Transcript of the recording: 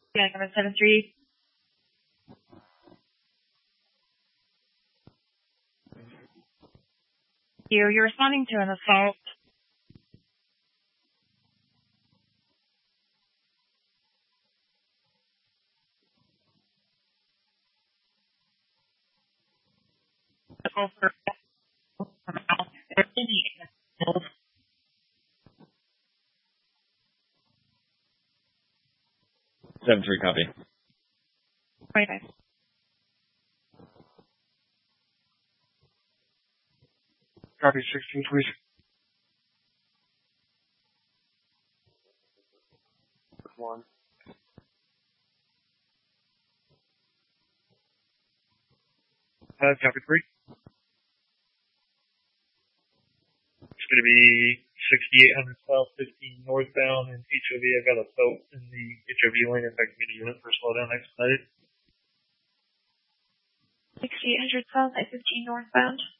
Yeah, 773. You're responding to an assault. Over 7-3 copy. 25. Copy 16, please. One. Copy 3. It's going to be 6800 south, 15 northbound, and HOV. I've got a boat in the HOV lane. In fact, community unit for slowdown expedited. 6800 south, 15 northbound.